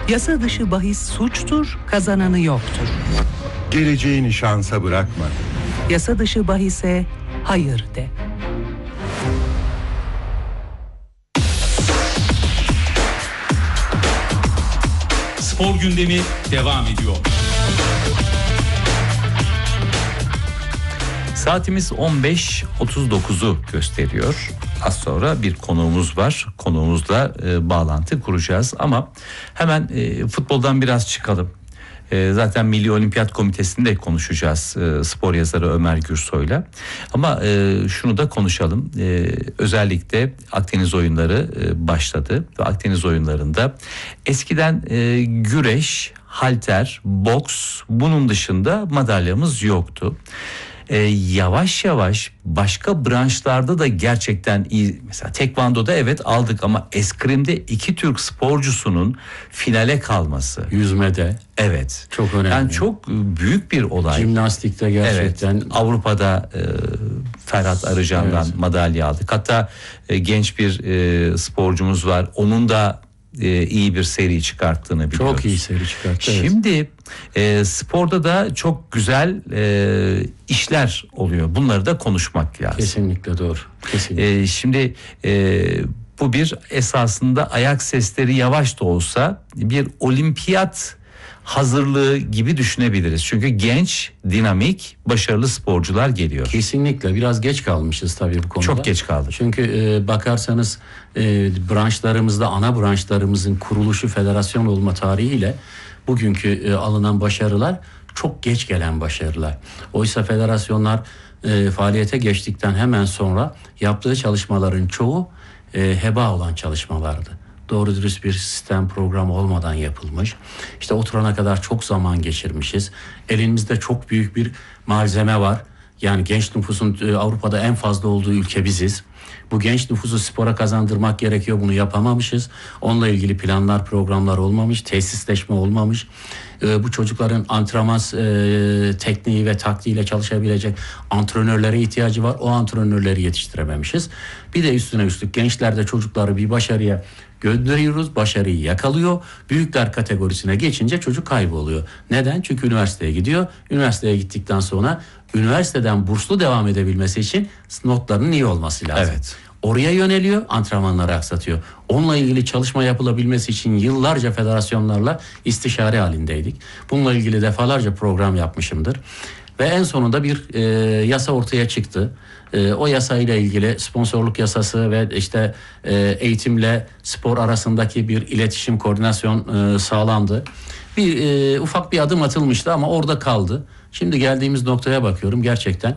Yasa dışı bahis suçtur, kazananı yoktur. Geleceğini şansa bırakma. Yasa dışı bahise hayır de. Spor gündemi devam ediyor. Saatimiz 15.39'u gösteriyor. Az sonra bir konuğumuz var. Konuğumuzla bağlantı kuracağız ama hemen futboldan biraz çıkalım. Zaten Milli Olimpiyat Komitesi'nde konuşacağız spor yazarı Ömer Gürsoy'la. Ama şunu da konuşalım. Özellikle Akdeniz oyunları başladı. Ve Akdeniz oyunlarında eskiden güreş, halter, boks, bunun dışında madalyamız yoktu. Yavaş yavaş başka branşlarda da gerçekten iyi. Mesela tekvandoda evet aldık ama eskrimde 2 Türk sporcusunun finale kalması. Yüzmede. Evet. Çok önemli. Yani çok büyük bir olay. Jimnastikte gerçekten. Evet. Avrupa'da Ferhat Arıcan'dan madalya aldık. Hatta genç bir sporcumuz var. Onun da iyi bir seri çıkarttığını biliyoruz. Çok iyi seri çıkarttı. Evet. Şimdi sporda da çok güzel işler oluyor. Bunları da konuşmak lazım. Kesinlikle doğru. Kesinlikle. Şimdi bu bir esasında ayak sesleri yavaş da olsa bir olimpiyat hazırlığı gibi düşünebiliriz. Çünkü genç, dinamik, başarılı sporcular geliyor. Kesinlikle biraz geç kalmışız tabii bu konuda. Çok geç kaldık. Çünkü bakarsanız branşlarımızda ana branşlarımızın kuruluşu federasyon olma tarihiyle bugünkü alınan başarılar çok geç gelen başarılar. Oysa federasyonlar faaliyete geçtikten hemen sonra yaptığı çalışmaların çoğu heba olan çalışmalardı. Doğru dürüst bir sistem program olmadan yapılmış. İşte oturana kadar çok zaman geçirmişiz. Elimizde çok büyük bir malzeme var. Yani genç nüfusun Avrupa'da en fazla olduğu ülke biziz. Bu genç nüfusu spora kazandırmak gerekiyor. Bunu yapamamışız. Onunla ilgili planlar, programlar olmamış. Tesisleşme olmamış. Bu çocukların antrenman tekniği ve taktiğiyle çalışabilecek antrenörlere ihtiyacı var. O antrenörleri yetiştirememişiz. Bir de üstüne üstlük gençlerde çocukları bir başarıya gönderiyoruz. Başarıyı yakalıyor. Büyükler kategorisine geçince çocuk kayboluyor. Neden? Çünkü üniversiteye gidiyor. Üniversiteye gittikten sonra üniversiteden burslu devam edebilmesi için notlarının iyi olması lazım. Evet. Oraya yöneliyor, antrenmanları aksatıyor. Onunla ilgili çalışma yapılabilmesi için yıllarca federasyonlarla istişare halindeydik. Bununla ilgili defalarca program yapmışımdır. Ve en sonunda bir yasa ortaya çıktı. O yasayla ilgili sponsorluk yasası ve işte eğitimle spor arasındaki bir iletişim, koordinasyon sağlandı. Ufak bir adım atılmıştı ama orada kaldı. Şimdi geldiğimiz noktaya bakıyorum, gerçekten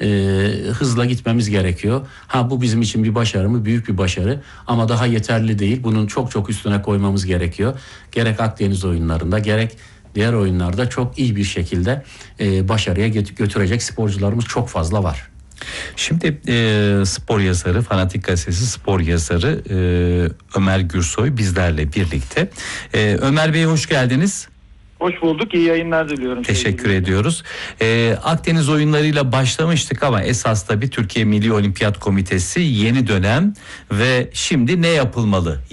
hızla gitmemiz gerekiyor. Bu bizim için bir başarı mı? Büyük bir başarı ama daha yeterli değil. Bunun çok çok üstüne koymamız gerekiyor. Gerek Akdeniz oyunlarında gerek diğer oyunlarda çok iyi bir şekilde başarıya götürecek sporcularımız çok fazla var. Şimdi spor yazarı, Fanatik Gazetesi spor yazarı Ömer Gürsoy bizlerle birlikte. Ömer Bey hoş geldiniz. Hoş bulduk. İyi yayınlar diliyorum. Teşekkür ediyoruz. Akdeniz oyunlarıyla başlamıştık ama esas tabii Türkiye Milli Olimpiyat Komitesi yeni dönem ve şimdi ne yapılmalı?